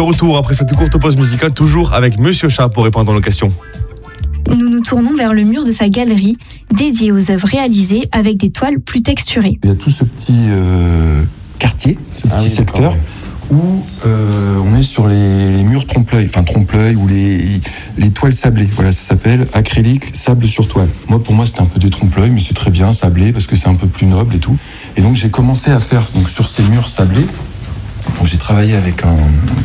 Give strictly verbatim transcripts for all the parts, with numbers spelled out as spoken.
retour après cette courte pause musicale, toujours avec Monsieur Chat pour répondre à nos questions. Nous nous tournons vers le mur de sa galerie, dédiée aux œuvres réalisées avec des toiles plus texturées. Il y a tout ce petit euh, quartier, ce petit ah oui, secteur, où euh, on est sur les, les murs trompe-l'œil, enfin trompe-l'œil, ou les, les toiles sablées. Voilà, ça s'appelle acrylique sable sur toile. Moi, pour moi, c'était un peu des trompe-l'œil, mais c'est très bien sablé parce que c'est un peu plus noble et tout. Et donc, j'ai commencé à faire donc sur ces murs sablés. Donc, j'ai travaillé avec un,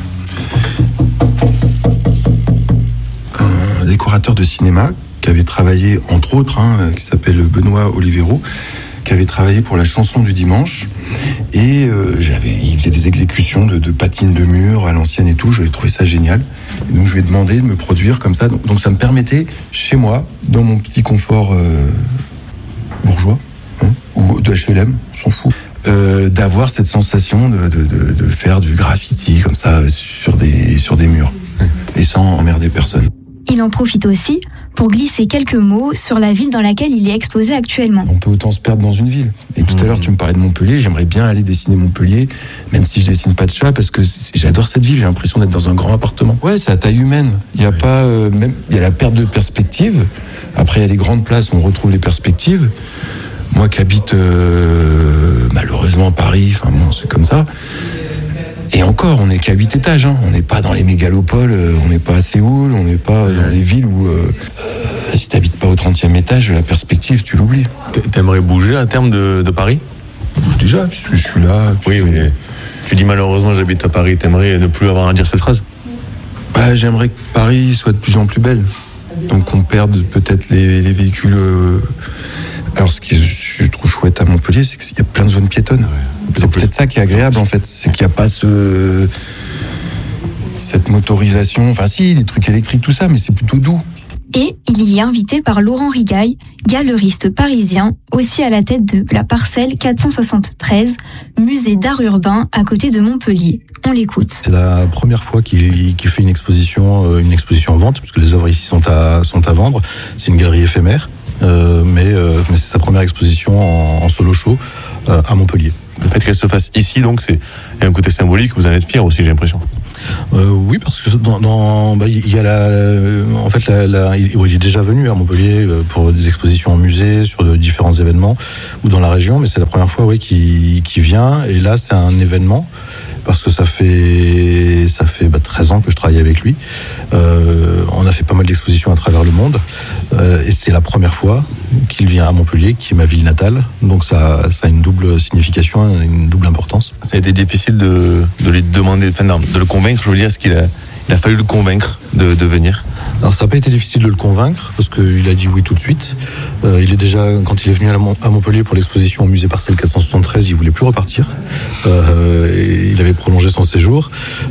un décorateur de cinéma qui avait travaillé, entre autres, hein, qui s'appelle Benoît Olivero, qui avait travaillé pour la chanson du dimanche. Et euh, j'avais, il faisait des exécutions de, de patines de mur à l'ancienne et tout. J'avais trouvé ça génial. Et donc, je lui ai demandé de me produire comme ça. Donc, donc ça me permettait, chez moi, dans mon petit confort euh, bourgeois, hein, ou de H L M, on s'en fout, euh, d'avoir cette sensation de, de, de, de faire du graffiti comme ça sur des, sur des murs. Et sans emmerder personne. Il en profite aussi pour glisser quelques mots sur la ville dans laquelle il est exposé actuellement. On peut autant se perdre dans une ville. Et tout mmh. à l'heure, tu me parlais de Montpellier. J'aimerais bien aller dessiner Montpellier, même si je dessine pas de chat, parce que j'adore cette ville. J'ai l'impression d'être dans un grand appartement. Ouais, c'est à taille humaine. Il y a oui. pas, euh, même, il y a la perte de perspective. Après, il y a les grandes places où on retrouve les perspectives. Moi qui habite euh, malheureusement à Paris, enfin bon, c'est comme ça. Et encore, on n'est qu'à huit étages, hein. On n'est pas dans les mégalopoles, euh, on n'est pas à Séoul, on n'est pas dans les villes où, euh, euh, si t'habites pas au trentième étage, la perspective, tu l'oublies. T'aimerais bouger à terme de, de Paris ? Je bouge déjà, puisque je suis là. Oui, mais tu dis malheureusement j'habite à Paris, t'aimerais ne plus avoir à dire cette phrase ? Bah, j'aimerais que Paris soit de plus en plus belle. Donc qu'on perde peut-être les, les véhicules... Euh... Alors ce que je trouve chouette à Montpellier, c'est qu'il y a plein de zones piétonnes. Ouais, c'est peut-être ça qui est agréable en fait, c'est qu'il n'y a pas ce... cette motorisation, enfin si, les trucs électriques, tout ça, mais c'est plutôt doux. Et il y est invité par Laurent Rigaille, galeriste parisien, aussi à la tête de la parcelle quatre cent soixante-treize, musée d'art urbain à côté de Montpellier. On l'écoute. C'est la première fois qu'il, qu'il fait une exposition, une exposition en vente, puisque les œuvres ici sont à, sont à vendre. C'est une galerie éphémère. Euh, mais, euh, mais c'est sa première exposition en, en solo show euh, à Montpellier. Le fait qu'elle se fasse ici, donc, c'est un côté symbolique, vous en êtes fier aussi, j'ai l'impression. Euh, oui, parce que dans, dans bah, il y a la, la en fait, la, la, il, il est déjà venu à Montpellier pour des expositions en musée, sur de différents événements ou dans la région, mais c'est la première fois, oui, qu'il, qu'il vient. Et là, c'est un événement parce que ça fait ça fait bah, treize ans que je travaille avec lui. Euh, on a fait pas mal d'expositions à travers le monde, euh, et c'est la première fois qu'il vient à Montpellier, qui est ma ville natale. Donc ça, ça a une double signification, une double importance. Ça a été difficile de, de lui demander, enfin, non, de le convaincre. Je veux dire, est-ce qu'il a, il a fallu le convaincre de, de venir? Alors ça n'a pas été difficile de le convaincre parce qu'il a dit oui tout de suite. Euh, il est déjà, quand il est venu à Montpellier pour l'exposition au musée Parcelle quatre cent soixante-treize, il voulait plus repartir. Euh, et il avait prolongé son séjour.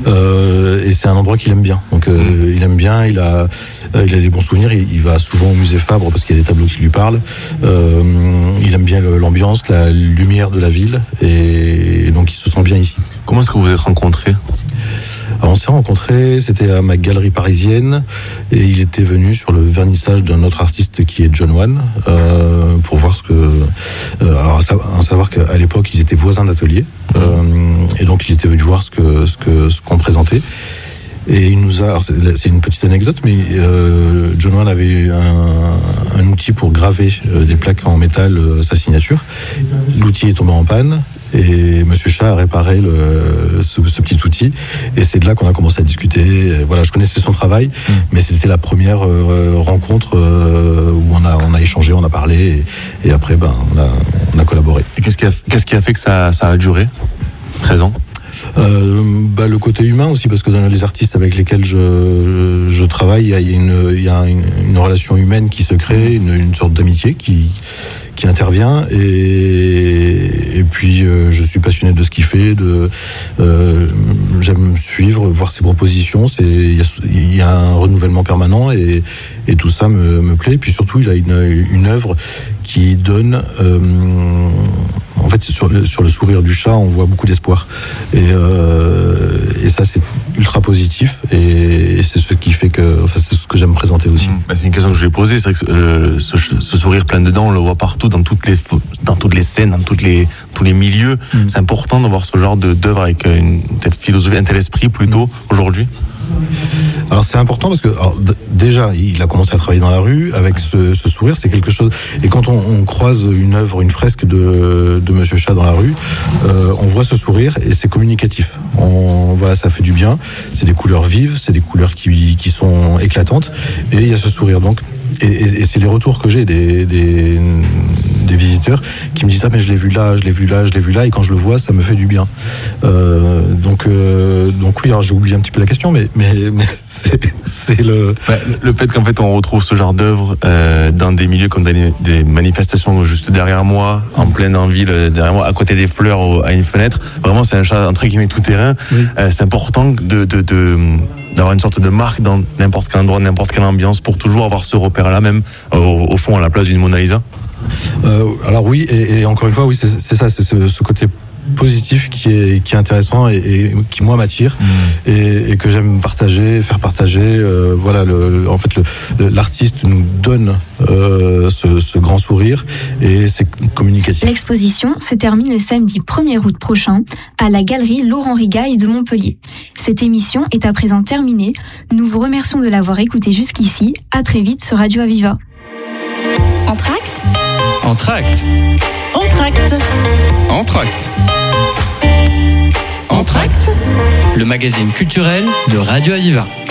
Euh, et c'est un endroit qu'il aime bien. Donc euh, mmh. il aime bien. Il a, il a des bons souvenirs. Il, il va souvent au musée Fabre parce qu'il y a des tableaux qui lui parlent. Euh, il aime bien le, l'ambiance, la lumière de la ville, et donc il se sent bien ici. Comment est-ce que vous vous êtes rencontrés? Alors on s'est rencontrés, c'était à ma galerie parisienne, et il était venu sur le vernissage d'un autre artiste qui est John Wan, euh, pour voir ce que... Euh, alors à savoir qu'à l'époque, ils étaient voisins d'atelier, euh, et donc il était venu voir ce, que, ce, que, ce qu'on présentait. Et il nous a, alors c'est, c'est une petite anecdote, mais euh, John Wan avait un, un outil pour graver euh, des plaques en métal, euh, sa signature. L'outil est tombé en panne, et Monsieur Chat a réparé le, ce, ce petit outil, et c'est de là qu'on a commencé à discuter. Et voilà, je connaissais son travail, mmh. mais c'était la première euh, rencontre euh, où on a, on a échangé, on a parlé, et, et après, ben, on a, on a collaboré. Et qu'est-ce qui a, qu'est-ce qui a fait que ça, ça a duré treize ans? Euh, bah, le côté humain aussi, parce que dans les artistes avec lesquels je, je travaille, il y a, une, il y a une, une relation humaine qui se crée, une, une sorte d'amitié qui, qui intervient, et, et puis euh, je suis passionné de ce qu'il fait, de, euh, j'aime suivre, voir ses propositions, c'est, il, y a, il y a un renouvellement permanent, et, et tout ça me, me plaît, et puis surtout il a une, une œuvre qui donne... Euh, en fait, sur le, sur le sourire du chat, on voit beaucoup d'espoir. Et, euh, et ça, c'est ultra positif et, et c'est ce qui fait que, enfin, c'est ce que j'aime présenter aussi. Mmh. Bah, c'est une question que je vais poser. C'est vrai que euh, ce, ce sourire plein de dents, on le voit partout, dans toutes les, dans toutes les scènes, dans toutes les, tous les milieux. Mmh. C'est important d'avoir ce genre de, d'œuvre avec une telle philosophie, un tel esprit plutôt, mmh. aujourd'hui. Alors c'est important parce que alors, d- déjà il a commencé à travailler dans la rue avec ce, ce sourire, c'est quelque chose. Et quand on, on croise une œuvre, une fresque de, de Monsieur Chat dans la rue, euh, on voit ce sourire et c'est communicatif. On, voilà, ça fait du bien. C'est des couleurs vives, c'est des couleurs qui, qui sont éclatantes et il y a ce sourire. Donc et, et, et c'est les retours que j'ai des, des des visiteurs qui me disent ah mais je l'ai vu là, je l'ai vu là, je l'ai vu là et quand je le vois ça me fait du bien. Euh, donc euh, donc oui, alors j'ai oublié un petit peu la question mais mais, mais c'est c'est le bah, le fait qu'en fait on retrouve ce genre d'œuvre euh, dans des milieux comme des, des manifestations juste derrière moi, en pleine en ville derrière moi, à côté des fleurs au, à une fenêtre. Vraiment c'est un chat entre guillemets tout terrain. Oui. Euh, c'est important de de, de d'avoir une sorte de marque dans n'importe quel endroit, n'importe quelle ambiance pour toujours avoir ce repère-là même au, au fond à la place d'une Mona Lisa. Euh, alors oui, et, et encore une fois, oui, c'est, c'est ça, c'est ce, ce côté positif qui est qui est intéressant et, et qui moi m'attire mmh. et, et que j'aime partager, faire partager. Euh, voilà, le, le, en fait, le, le, l'artiste nous donne euh, ce, ce grand sourire et c'est communicatif. L'exposition se termine le samedi premier août prochain à la galerie Laurent Rigail de Montpellier. Cette émission est à présent terminée. Nous vous remercions de l'avoir écoutée jusqu'ici. À très vite sur Radio Aviva. Entracte. Entracte. Entracte. Entracte. Entracte. Le magazine culturel de Radio Aviva.